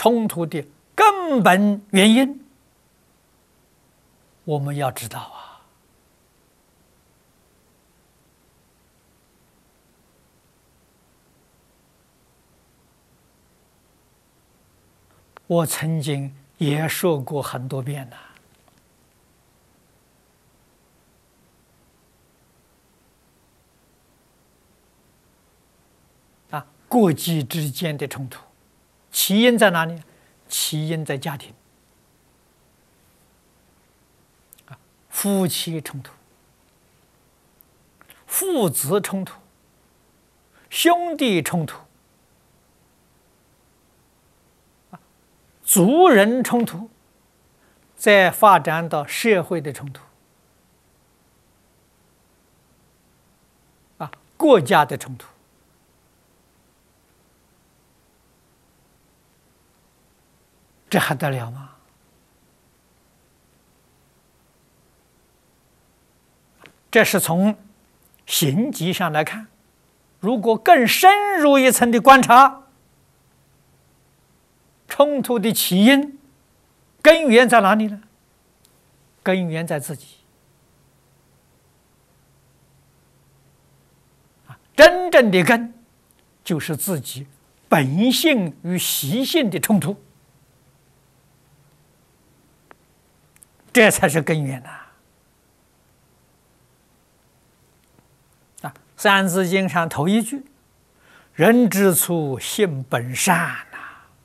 冲突的根本原因，我们要知道啊。我曾经也说过很多遍了。国际之间的冲突，起因在哪里？起因在家庭，夫妻冲突、父子冲突、兄弟冲突、族人冲突，再发展到社会的冲突，国家的冲突。这还得了吗？这是从形迹上来看，如果更深入一层的观察，冲突的起因、根源在哪里呢？根源在自己。真正的根，就是自己本性与习性的冲突。这才是根源呐！《三字经》上头一句：“人之初，性本善。”